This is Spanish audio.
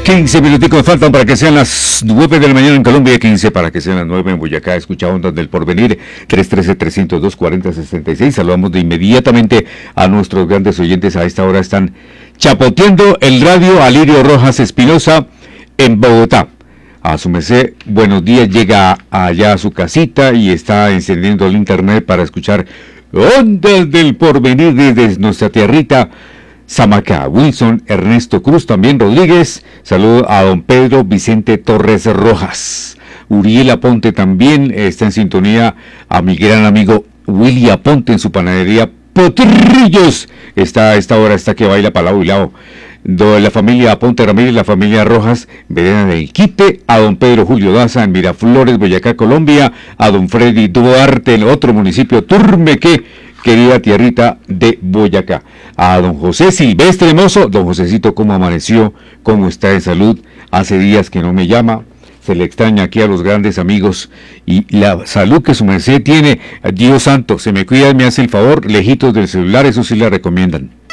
15 minuticos faltan para que sean las 9 de la mañana en Colombia, 15 para que sean las 9 en Boyacá. Escucha Ondas del Porvenir, 313-302-4066. Saludamos de inmediatamente a nuestros grandes oyentes. A esta hora están chapoteando el radio. Alirio Rojas Espinosa en Bogotá. A su merced, buenos días, llega allá a su casita y está encendiendo el internet para escuchar Ondas del Porvenir desde nuestra tierrita Samacá. Wilson Ernesto Cruz, también Rodríguez. Saludo a don Pedro Vicente Torres Rojas. Uriel Aponte también está en sintonía. A mi gran amigo Willy Aponte en su panadería Potrillos. Está a esta hora, está que baila para lado y lado. De la familia Aponte Ramírez, la familia Rojas, Verena del Quite, a don Pedro Julio Daza en Miraflores, Boyacá, Colombia, a don Freddy Duarte en otro municipio, Turmeque, querida tierrita de Boyacá, a don José Silvestre Mozo. Don Josecito, ¿cómo amaneció? ¿Cómo está de salud? Hace días que no me llama, se le extraña aquí a los grandes amigos y la salud que su merced tiene. Dios santo, se me cuida y me hace el favor, lejitos del celular, eso sí le recomiendan.